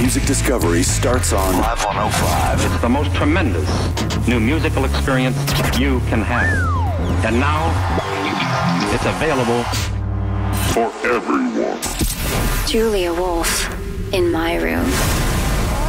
music discovery starts on Live 105. It's the most tremendous new musical experience you can have. And now, it's available for everyone. Julia Wolf, In My Room.